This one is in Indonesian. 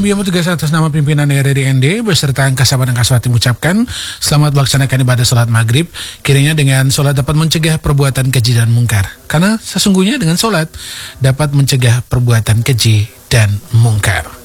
Kami yang bertugas atas nama pimpinan RRIND beserta Angkasa dan Kaswati mengucapkan selamat melaksanakan ibadah sholat maghrib. Kiranya dengan sholat dapat mencegah perbuatan keji dan mungkar. Karena sesungguhnya dengan sholat dapat mencegah perbuatan keji dan mungkar.